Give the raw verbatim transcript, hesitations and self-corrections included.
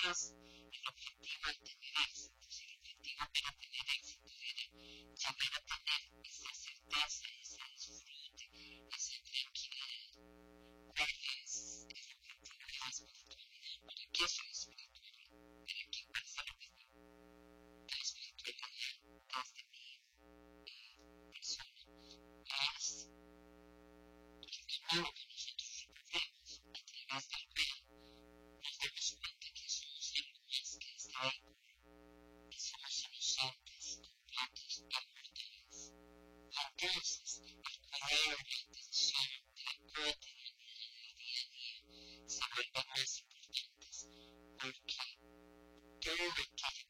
más el objetivo de tener éxito. Si el objetivo para tener éxito era llegar a tener esa certeza, ese disfrute, esa tranquilidad, ¿cuál es el objetivo de la espiritualidad? ¿Para qué es la espiritualidad? ¿Para qué pasa lo mismo? La espiritualidad, desde mi eh, persona, es el camino que nosotros recorremos a través del cual nos damos cuenta que somos algo más que esta vida, que somos inocentes, completos, inmortales. Y entonces, el cuidado, la atención de la cotidianidad del día a día se vuelven más importantes, porque todo aquello